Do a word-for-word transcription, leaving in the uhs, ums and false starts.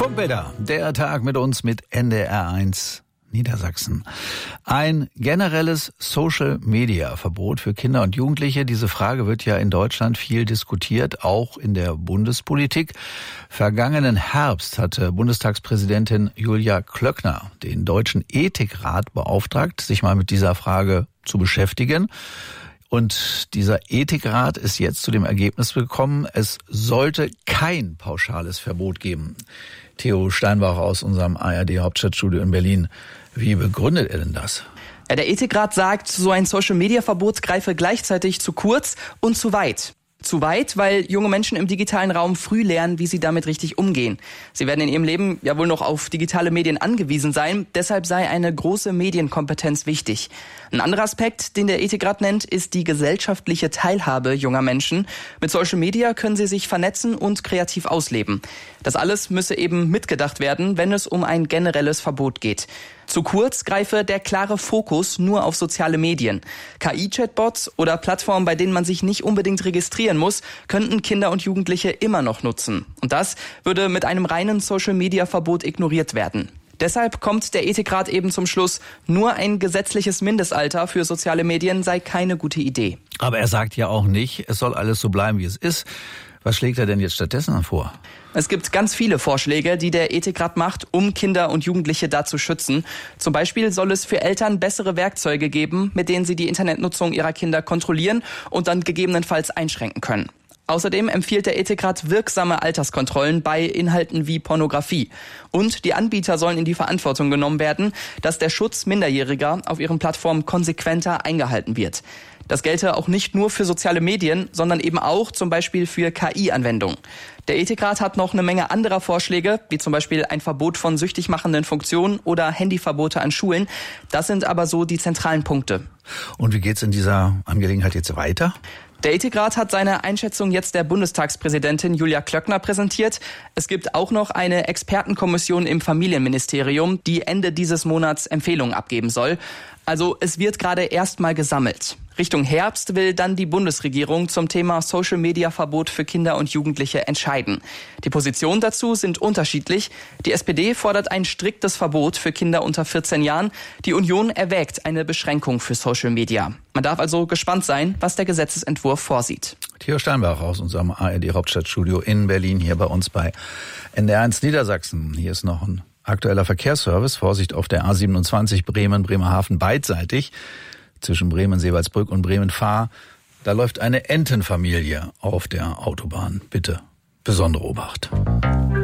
Funkbilder, der Tag mit uns mit N D R eins Niedersachsen. Ein generelles Social-Media-Verbot für Kinder und Jugendliche. Diese Frage wird ja in Deutschland viel diskutiert, auch in der Bundespolitik. Vergangenen Herbst hatte Bundestagspräsidentin Julia Klöckner den Deutschen Ethikrat beauftragt, sich mal mit dieser Frage zu beschäftigen. Und dieser Ethikrat ist jetzt zu dem Ergebnis gekommen, es sollte kein pauschales Verbot geben. Theo Steinbach aus unserem A R D-Hauptstadtstudio in Berlin. Wie begründet er denn das? Ja, der Ethikrat sagt, so ein Social-Media-Verbot greife gleichzeitig zu kurz und zu weit. Zu weit, weil junge Menschen im digitalen Raum früh lernen, wie sie damit richtig umgehen. Sie werden in ihrem Leben ja wohl noch auf digitale Medien angewiesen sein. Deshalb sei eine große Medienkompetenz wichtig. Ein anderer Aspekt, den der Ethikrat nennt, ist die gesellschaftliche Teilhabe junger Menschen. Mit Social Media können sie sich vernetzen und kreativ ausleben. Das alles müsse eben mitgedacht werden, wenn es um ein generelles Verbot geht. Zu kurz greife der klare Fokus nur auf soziale Medien. K I-Chatbots oder Plattformen, bei denen man sich nicht unbedingt registrieren muss, könnten Kinder und Jugendliche immer noch nutzen. Und das würde mit einem reinen Social-Media-Verbot ignoriert werden. Deshalb kommt der Ethikrat eben zum Schluss, nur ein gesetzliches Mindestalter für soziale Medien sei keine gute Idee. Aber er sagt ja auch nicht, es soll alles so bleiben, wie es ist. Was schlägt er denn jetzt stattdessen vor? Es gibt ganz viele Vorschläge, die der Ethikrat macht, um Kinder und Jugendliche da zu schützen. Zum Beispiel soll es für Eltern bessere Werkzeuge geben, mit denen sie die Internetnutzung ihrer Kinder kontrollieren und dann gegebenenfalls einschränken können. Außerdem empfiehlt der Ethikrat wirksame Alterskontrollen bei Inhalten wie Pornografie. Und die Anbieter sollen in die Verantwortung genommen werden, dass der Schutz Minderjähriger auf ihren Plattformen konsequenter eingehalten wird. Das gelte auch nicht nur für soziale Medien, sondern eben auch zum Beispiel für K I-Anwendungen. Der Ethikrat hat noch eine Menge anderer Vorschläge, wie zum Beispiel ein Verbot von süchtig machenden Funktionen oder Handyverbote an Schulen. Das sind aber so die zentralen Punkte. Und wie geht's in dieser Angelegenheit jetzt weiter? Der Ethikrat hat seine Einschätzung jetzt der Bundestagspräsidentin Julia Klöckner präsentiert. Es gibt auch noch eine Expertenkommission im Familienministerium, die Ende dieses Monats Empfehlungen abgeben soll. Also es wird gerade erstmal gesammelt. Richtung Herbst will dann die Bundesregierung zum Thema Social-Media-Verbot für Kinder und Jugendliche entscheiden. Die Positionen dazu sind unterschiedlich. Die S P D fordert ein striktes Verbot für Kinder unter vierzehn Jahren. Die Union erwägt eine Beschränkung für Social Media. Man darf also gespannt sein, was der Gesetzesentwurf vorsieht. Theo Steinbach aus unserem A R D-Hauptstadtstudio in Berlin, hier bei uns bei N D R eins Niedersachsen. Hier ist noch ein aktueller Verkehrsservice. Vorsicht auf der A siebenundzwanzig Bremen, Bremerhaven beidseitig. Zwischen Bremen-Seewaldsbrück und Bremen-Fahr. Da läuft eine Entenfamilie auf der Autobahn. Bitte besondere Obacht.